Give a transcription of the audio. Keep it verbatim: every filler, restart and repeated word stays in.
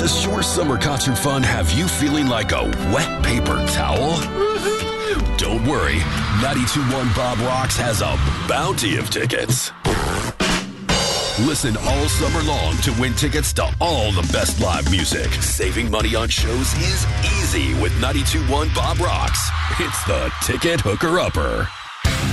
Does your summer concert fun have you feeling like a wet paper towel? Don't worry, ninety-two point one Bob Rocks has a bounty of tickets. Listen all summer long to win tickets to all the best live music. Saving money on shows is easy with ninety-two point one Bob Rocks. It's the Ticket Hooker Upper.